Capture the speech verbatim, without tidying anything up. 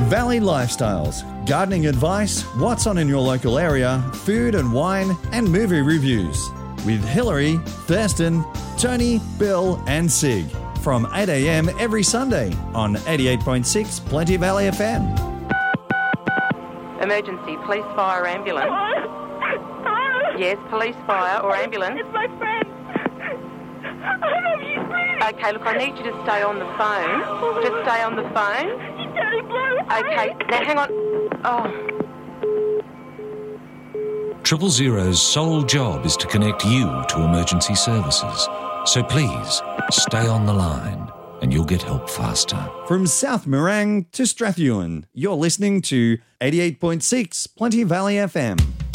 Valley Lifestyles, gardening advice, what's on in your local area, food and wine, and movie reviews. With Hillary, Thurston, Tony, Bill, and Sig. From eight a.m. every Sunday on eighty-eight point six Plenty Valley F M. Emergency, police, fire, ambulance. Hello? Hello? Yes, police, fire, or ambulance. It's my friend. I love you, please. Okay, look, I need you to stay on the phone. Just stay on the phone. She's Daddy Blue. Okay, now hang on. Oh. Triple Zero's sole job is to connect you to emergency services. So please, stay on the line and you'll get help faster. From South Morang to Strathewen, you're listening to eighty-eight point six Plenty Valley F M.